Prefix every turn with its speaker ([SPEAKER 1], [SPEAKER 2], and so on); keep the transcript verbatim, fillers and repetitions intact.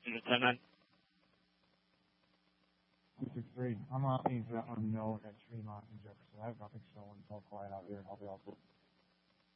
[SPEAKER 1] Unit ten nine.
[SPEAKER 2] two six three. I'm out in that unknown at Tremont and Jefferson. I have nothing showing. It's all quiet out here. I'll be all good.